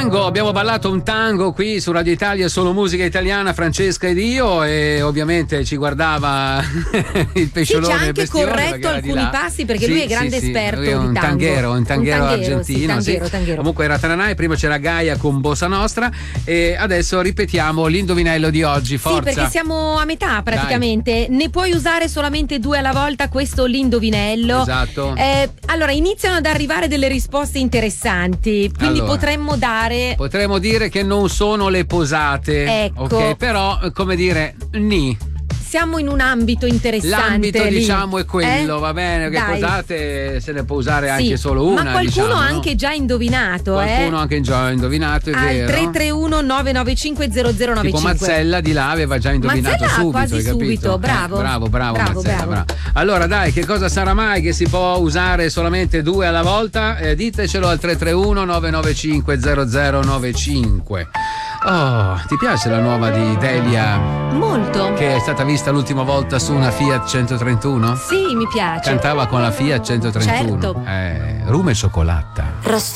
tango, abbiamo ballato un tango qui su Radio Italia, solo musica italiana, Francesca ed io, e ovviamente ci guardava il pesciolone. Sì, ci ha anche bestione, corretto alcuni passi perché lui è grande esperto lui è un di tango. un tanghero argentino. Tanghero. Comunque era Tananai, prima c'era Gaia con Bossa Nostra e adesso ripetiamo l'indovinello di oggi, forza. Sì, perché siamo a metà praticamente. Ne puoi usare solamente 2 alla volta, questo l'indovinello. Esatto. Allora, iniziano ad arrivare delle risposte interessanti, quindi potremmo dire che non sono le posate. Ecco. Ok, però come dire, siamo in un ambito interessante. L'ambito lì. Diciamo è quello, va bene, che posate se ne può usare anche solo una. Ma qualcuno ha anche già indovinato. Qualcuno ha anche già indovinato, è vero. 331 995 0095. Tipo Mazzella di là aveva già indovinato subito. Quasi hai capito? subito, bravo. Bravo Mazzella. Bravo. Allora dai, che cosa sarà mai che si può usare solamente 2 alla volta? Ditecelo al 331 995 0095. Oh, ti piace la nuova di Delia? Molto. Che è stata vista l'ultima volta su una Fiat 131? Sì, mi piace. Cantava con la Fiat 131. Certo. Rum e cioccolata.